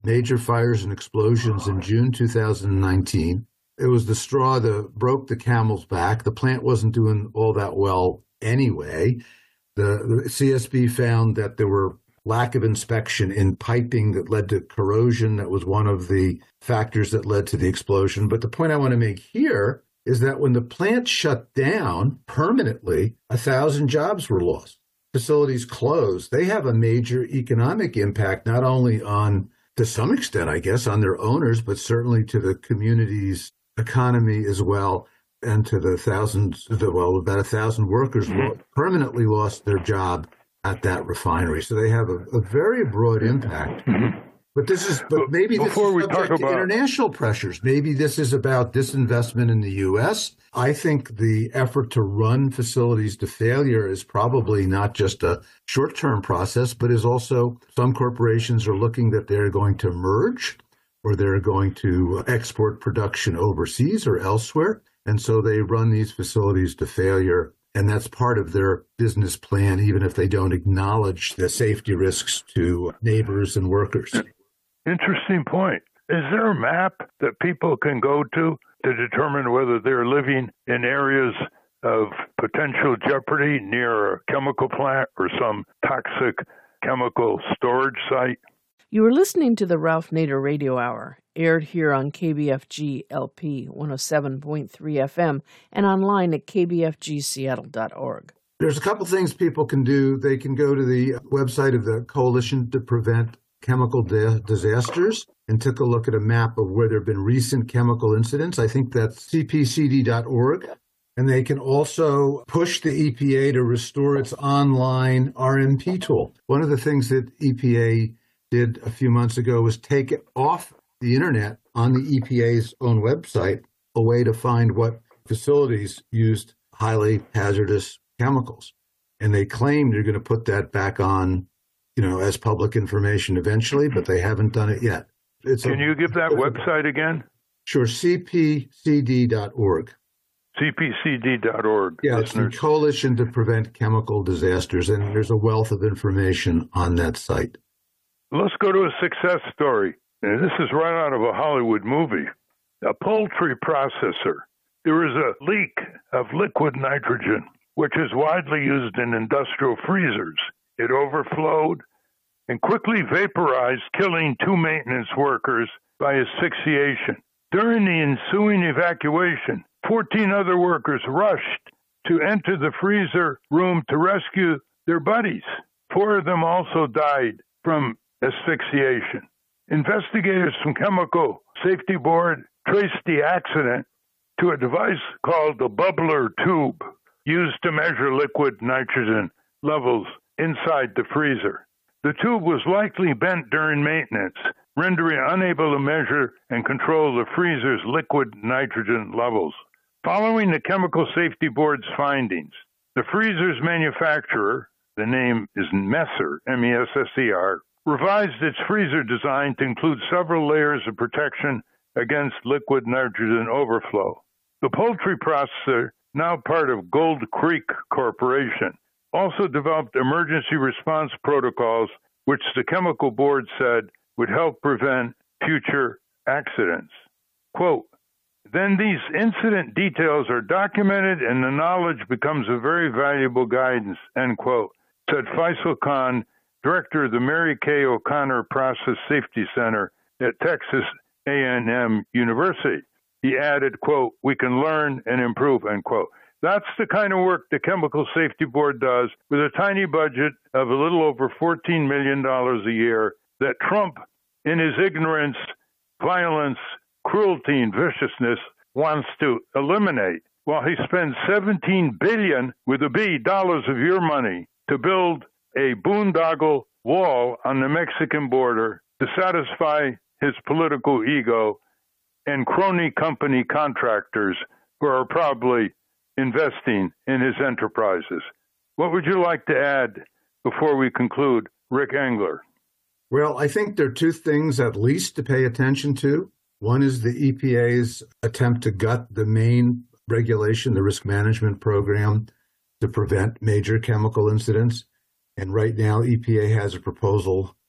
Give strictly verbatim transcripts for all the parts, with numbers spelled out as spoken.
major fires and explosions in June two thousand nineteen. It was the straw that broke the camel's back. The plant wasn't doing all that well anyway. The, the C S B found that there were lack of inspection in piping that led to corrosion. That was one of the factors that led to the explosion. But the point I want to make here is that when the plant shut down permanently, a thousand jobs were lost. Facilities closed. They have a major economic impact, not only on, to some extent, I guess, on their owners, but certainly to the community's economy as well, and to the thousands, well, about a thousand workers mm-hmm. permanently lost their job at that refinery. So they have a, a very broad impact. Mm-hmm. But this is, but maybe this Before is we subject talk to about international pressures. Maybe this is about disinvestment in the U S. I think the effort to run facilities to failure is probably not just a short-term process, but is also some corporations are looking that they're going to merge or they're going to export production overseas or elsewhere. And so they run these facilities to failure. And that's part of their business plan, even if they don't acknowledge the safety risks to neighbors and workers. Interesting point. Is there a map that people can go to to determine whether they're living in areas of potential jeopardy near a chemical plant or some toxic chemical storage site? You are listening to the Ralph Nader Radio Hour, aired here on K B F G L P one oh seven point three F M and online at k b f g seattle dot org. There's a couple things people can do. They can go to the website of the Coalition to Prevent Chemical di- Disasters and took a look at a map of where there have been recent chemical incidents. I think that's c p c d dot org. And they can also push the E P A to restore its online R M P tool. One of the things that E P A did a few months ago was take it off the internet on the E P A's own website, a way to find what facilities used highly hazardous chemicals. And they claim they're going to put that back on, you know, as public information eventually, but they haven't done it yet. It's Can a, you give that website again? Sure, c p c d dot org. c p c d dot org. Yeah, it's the Coalition to Prevent Chemical Disasters, and there's a wealth of information on that site. Let's go to a success story. And this is right out of a Hollywood movie. A poultry processor. There was a leak of liquid nitrogen, which is widely used in industrial freezers. It overflowed and quickly vaporized, killing two maintenance workers by asphyxiation. During the ensuing evacuation, fourteen other workers rushed to enter the freezer room to rescue their buddies. Four of them also died from asphyxiation. Investigators from Chemical Safety Board traced the accident to a device called the bubbler tube, used to measure liquid nitrogen levels inside the freezer. The tube was likely bent during maintenance, rendering it unable to measure and control the freezer's liquid nitrogen levels. Following the Chemical Safety Board's findings, the freezer's manufacturer, the name is Messer, M E S S E R, revised its freezer design to include several layers of protection against liquid nitrogen overflow. The poultry processor, now part of Gold Creek Corporation, also developed emergency response protocols, which the Chemical Board said would help prevent future accidents. Quote, then these incident details are documented and the knowledge becomes a very valuable guidance, end quote, said Faisal Khan, director of the Mary Kay O'Connor Process Safety Center at Texas A and M University. He added, quote, we can learn and improve, end quote. That's the kind of work the Chemical Safety Board does with a tiny budget of a little over fourteen million dollars a year that Trump, in his ignorance, violence, cruelty, and viciousness, wants to eliminate, while he spends seventeen billion dollars with a B dollars of your money to build a boondoggle wall on the Mexican border to satisfy his political ego and crony company contractors who are probably investing in his enterprises. What would you like to add before we conclude, Rick Engler? Well, I think there are two things at least to pay attention to. One is the E P A's attempt to gut the main regulation, the risk management program, to prevent major chemical incidents. And right now, E P A has a proposal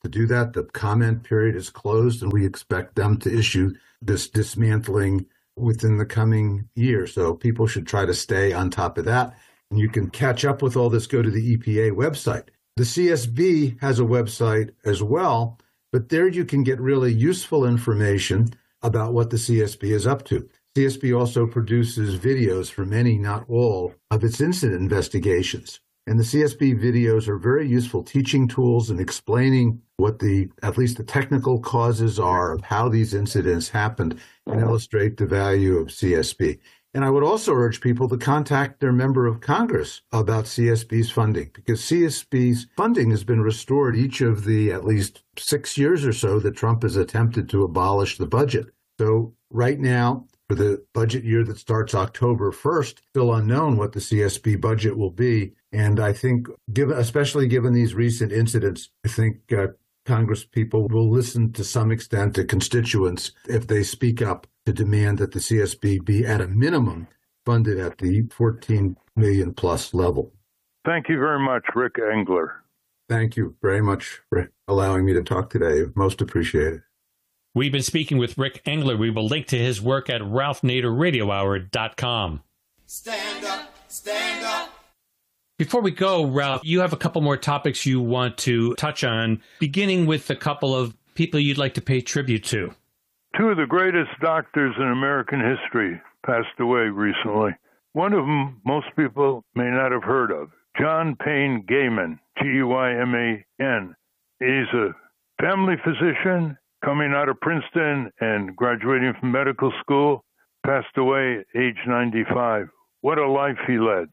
to do that. The comment period is closed, and we expect them to issue this dismantling within the coming year. So people should try to stay on top of that. And you can catch up with all this. Go to the E P A website. The C S B has a website as well, but there you can get really useful information about what the C S B is up to. C S B also produces videos for many, not all, of its incident investigations. And the C S B videos are very useful teaching tools in explaining what the, at least the technical causes are of how these incidents happened and illustrate the value of C S B. And I would also urge people to contact their member of Congress about C S B's funding, because C S B's funding has been restored each of the at least six years or so that Trump has attempted to abolish the budget. So right now, for the budget year that starts October first, still unknown what the C S B budget will be. And I think, given, especially given these recent incidents, I think uh, Congress people will listen to some extent to constituents if they speak up to demand that the C S B be at a minimum funded at the fourteen million plus level. Thank you very much, Rick Engler. Thank you very much for allowing me to talk today. Most appreciated. We've been speaking with Rick Engler. We will link to his work at ralph nader radio hour dot com. Stand up, stand up. Before we go, Ralph, you have a couple more topics you want to touch on, beginning with a couple of people you'd like to pay tribute to. Two of the greatest doctors in American history passed away recently. One of them most people may not have heard of, John Payne Gaiman, G E Y M A N. He's a family physician coming out of Princeton and graduating from medical school, passed away at age ninety-five. What a life he led.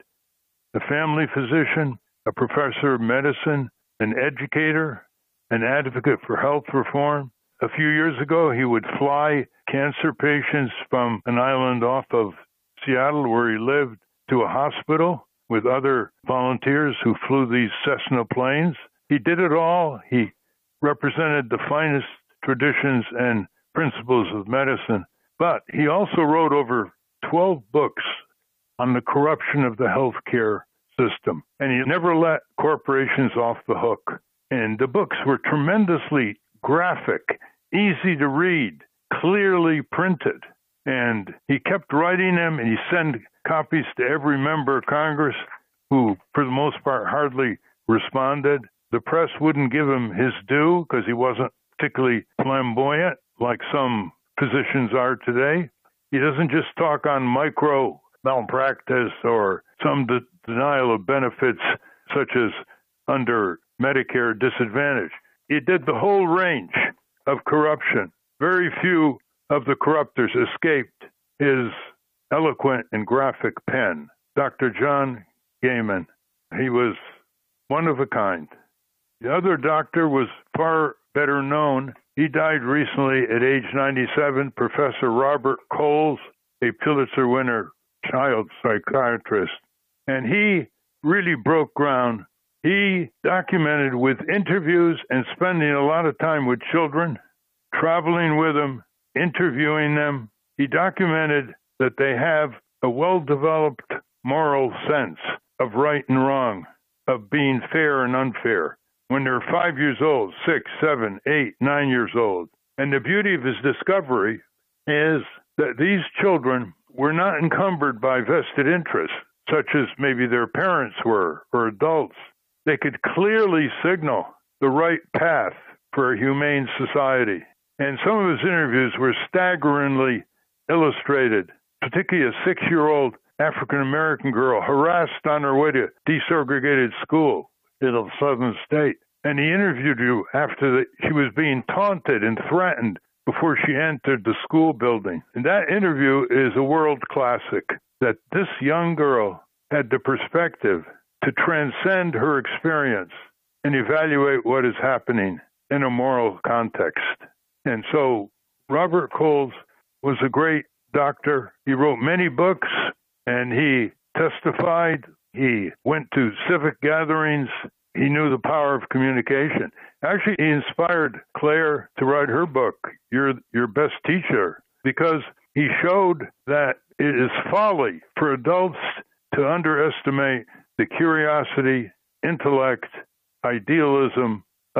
A family physician, a professor of medicine, an educator, an advocate for health reform. A few years ago, he would fly cancer patients from an island off of Seattle, where he lived, to a hospital with other volunteers who flew these Cessna planes. He did it all. He represented the finest traditions and principles of medicine. But he also wrote over twelve books on the corruption of the healthcare system. And he never let corporations off the hook. And the books were tremendously graphic, easy to read, clearly printed. And he kept writing them, and he sent copies to every member of Congress who, for the most part, hardly responded. The press wouldn't give him his due because he wasn't particularly flamboyant like some physicians are today. He doesn't just talk on micro malpractice or some de- denial of benefits such as under Medicare disadvantage. He did the whole range of corruption. Very few of the corruptors escaped his eloquent and graphic pen. Doctor John Gaiman, he was one of a kind. The other doctor was far better known. He died recently at age ninety-seven, Professor Robert Coles, a Pulitzer winner child psychiatrist. And he really broke ground. He documented with interviews and spending a lot of time with children, traveling with them, interviewing them. He documented that they have a well-developed moral sense of right and wrong, of being fair and unfair, when they're five years old, six, seven, eight, nine years old. And the beauty of his discovery is that these children were not encumbered by vested interests, such as maybe their parents were or adults. They could clearly signal the right path for a humane society. And some of his interviews were staggeringly illustrated, particularly a six-year-old African-American girl harassed on her way to desegregated school in a southern state. And he interviewed you after the, she was being taunted and threatened before she entered the school building. And that interview is a world classic, that this young girl had the perspective to transcend her experience and evaluate what is happening in a moral context. And so Robert Coles was a great doctor. He wrote many books, and he testified. He went to civic gatherings. He knew the power of communication. Actually, he inspired Claire to write her book, Your, Your Best Teacher, because he showed that it is folly for adults to underestimate the curiosity, intellect, idealism of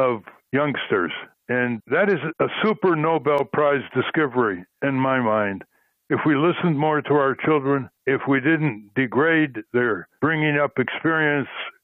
youngsters. And that is a super Nobel Prize discovery in my mind. If we listened more to our children, if we didn't degrade their bringing up experience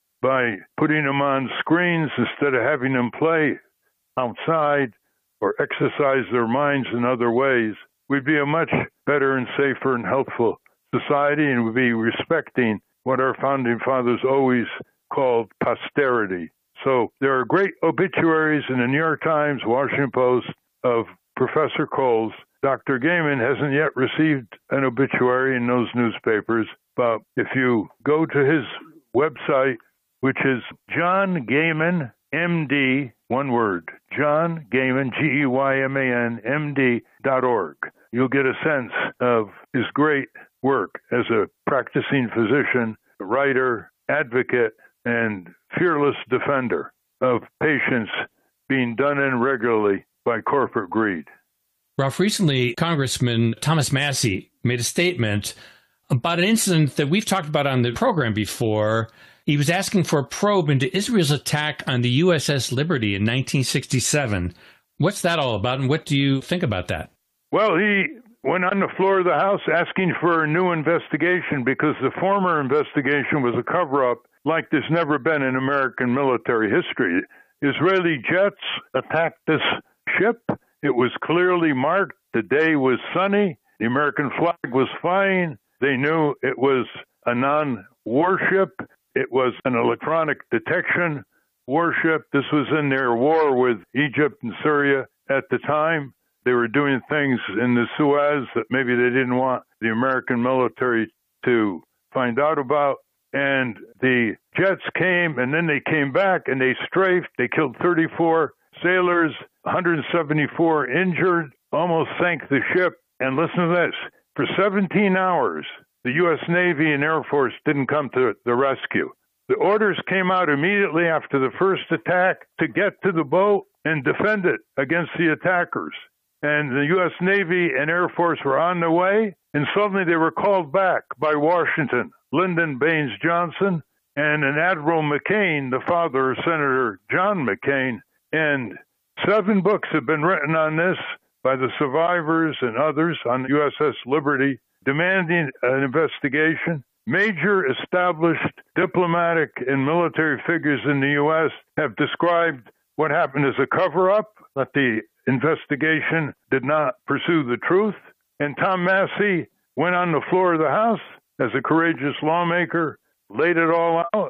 by putting them on screens instead of having them play outside or exercise their minds in other ways, we'd be a much better and safer and healthful society, and we'd be respecting what our founding fathers always called posterity. So there are great obituaries in the New York Times, Washington Post of Professor Coles. Doctor Gaiman hasn't yet received an obituary in those newspapers, but if you go to his website, which is John Gaiman, M D, one word, John Gaiman, G E Y M A N, M D dot org, you'll get a sense of his great work as a practicing physician, writer, advocate, and fearless defender of patients being done in regularly by corporate greed. Ralph, recently, Congressman Thomas Massie made a statement about an incident that we've talked about on the program before. He was asking for a probe into Israel's attack on the U S S Liberty in nineteen sixty-seven. What's that all about, and what do you think about that? Well, he went on the floor of the House asking for a new investigation because the former investigation was a cover-up like there's never been in American military history. Israeli jets attacked this ship. It was clearly marked. The day was sunny. The American flag was flying. They knew it was a non-warship. It was an electronic detection warship. This was in their war with Egypt and Syria at the time. They were doing things in the Suez that maybe they didn't want the American military to find out about. And the jets came, and then they came back, and they strafed. They killed thirty-four sailors, one hundred seventy-four injured, almost sank the ship. And listen to this. For seventeen hours, the U S Navy and Air Force didn't come to the rescue. The orders came out immediately after the first attack to get to the boat and defend it against the attackers. And the U S Navy and Air Force were on the way, and suddenly they were called back by Washington, Lyndon Baines Johnson, and an Admiral McCain, the father of Senator John McCain. And seven books have been written on this by the survivors and others on the U S S Liberty, demanding an investigation. Major established diplomatic and military figures in the U S have described what happened as a cover-up, that the investigation did not pursue the truth. And Tom Massie went on the floor of the House as a courageous lawmaker, laid it all out,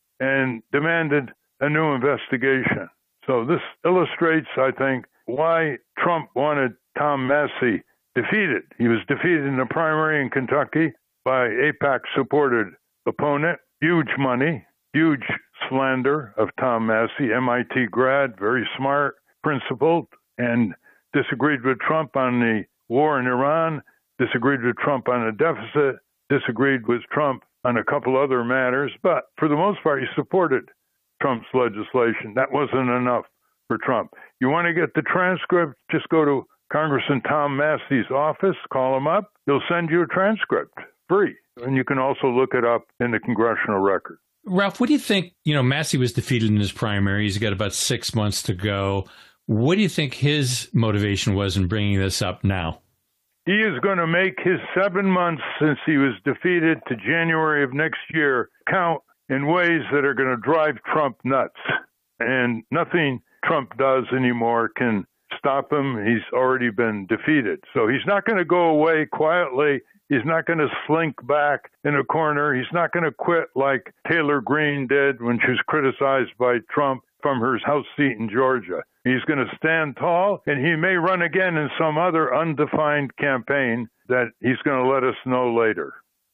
and demanded a new investigation. So this illustrates, I think, why Trump wanted Tom Massie defeated. He was defeated in the primary in Kentucky by AIPAC-supported opponent. Huge money, huge slander of Tom Massie, M I T grad, very smart, principled, and disagreed with Trump on the war in Iran, disagreed with Trump on the deficit, disagreed with Trump on a couple other matters, but for the most part, he supported Trump's legislation. That wasn't enough for Trump. You want to get the transcript, just go to Congressman Tom Massie's office, call him up. He'll send you a transcript, free. And you can also look it up in the congressional record. Ralph, what do you think? You know, Massie was defeated in his primary. He's got about six months to go. What do you think his motivation was in bringing this up now? He is going to make his seven months since he was defeated to January of next year count in ways that are going to drive Trump nuts. And nothing Trump does anymore can stop him. He's already been defeated. So he's not going to go away quietly. He's not going to slink back in a corner. He's not going to quit like Taylor Greene did when she was criticized by Trump from her House seat in Georgia. He's going to stand tall, and he may run again in some other undefined campaign that he's going to let us know later.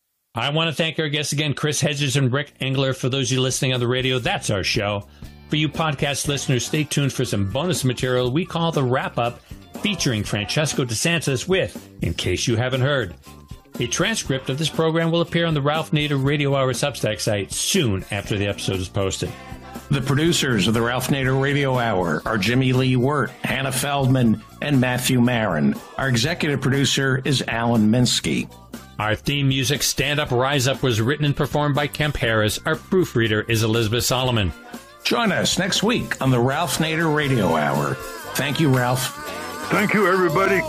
I want to thank our guests again, Chris Hedges and Rick Engler. For those of you listening on the radio, that's our show. For you podcast listeners, stay tuned for some bonus material we call The Wrap-Up, featuring Francesco DeSantis with In Case You Haven't Heard. A transcript of this program will appear on the Ralph Nader Radio Hour Substack site soon after the episode is posted. The producers of the Ralph Nader Radio Hour are Jimmy Lee Wirt, Hannah Feldman, and Matthew Marin. Our executive producer is Alan Minsky. Our theme music, Stand Up, Rise Up, was written and performed by Kemp Harris. Our proofreader is Elizabeth Solomon. Join us next week on the Ralph Nader Radio Hour. Thank you, Ralph. Thank you, everybody.